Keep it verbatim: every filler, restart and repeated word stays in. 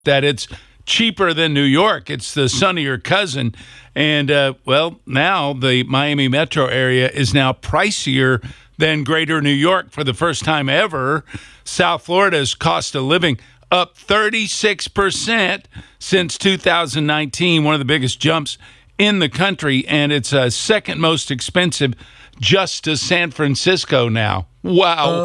that it's cheaper than New York. It's the son of your cousin. And, uh, well, now the Miami metro area is now pricier than greater New York for the first time ever. South Florida's cost of living up thirty-six percent since two thousand nineteen, one of the biggest jumps in the country, and it's uh, second most expensive just to San Francisco now. Wow.